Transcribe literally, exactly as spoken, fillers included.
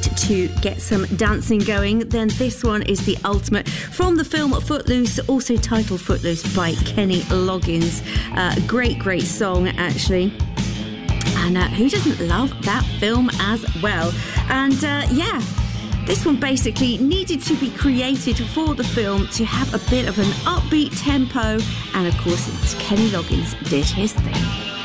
need to get some dancing going, then this one is the ultimate. From the film Footloose, also titled Footloose by Kenny Loggins. Uh, great, great song, actually. And uh, who doesn't love that film as well? And uh, yeah, this one basically needed to be created for the film to have a bit of an upbeat tempo. And of course, Kenny Loggins did his thing.